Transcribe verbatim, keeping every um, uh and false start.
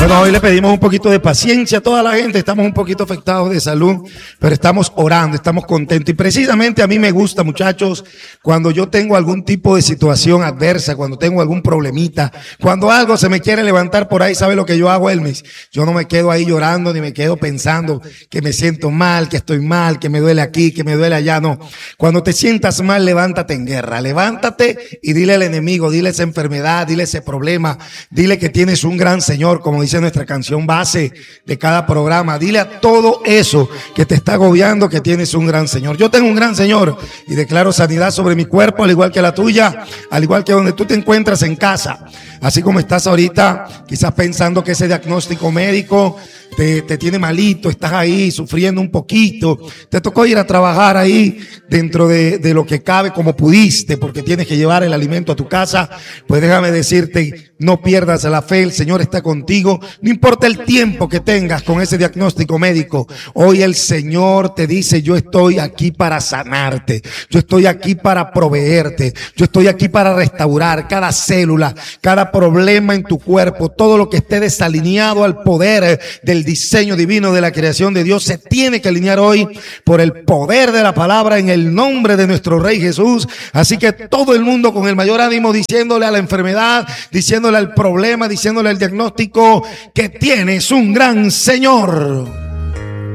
Bueno, hoy le pedimos un poquito de paciencia a toda la gente, estamos un poquito afectados de salud, pero estamos orando, estamos contentos. Y precisamente a mí me gusta, muchachos, cuando yo tengo algún tipo de situación adversa, cuando tengo algún problemita, cuando algo se me quiere levantar por ahí, ¿sabe lo que yo hago, Elmis? Yo no me quedo ahí llorando, ni me quedo pensando que me siento mal, que estoy mal, que me duele aquí, que me duele allá, no. Cuando te sientas mal, levántate en guerra, levántate y dile al enemigo, dile esa enfermedad, dile ese problema, dile que tienes un gran Señor, como dice nuestra canción base de cada programa. Dile a todo eso que te está agobiando que tienes un gran Señor. Yo tengo un gran Señor y declaro sanidad sobre mi cuerpo, al igual que la tuya, al igual que donde tú te encuentras en casa. Así como estás ahorita, quizás pensando que ese diagnóstico médico te, te tiene malito, estás ahí sufriendo un poquito, te tocó ir a trabajar ahí dentro de, de lo que cabe como pudiste, porque tienes que llevar el alimento a tu casa. Pues déjame decirte, no pierdas la fe, el Señor está contigo, no importa el tiempo que tengas con ese diagnóstico médico. Hoy el Señor te dice, yo estoy aquí para sanarte, yo estoy aquí para proveerte, yo estoy aquí para restaurar cada célula, cada problema en tu cuerpo, todo lo que esté desalineado al poder del diseño divino de la creación de Dios se tiene que alinear hoy por el poder de la palabra en el nombre de nuestro Rey Jesús. Así que todo el mundo con el mayor ánimo diciéndole a la enfermedad, diciéndole al problema, diciéndole al diagnóstico que tienes un gran Señor.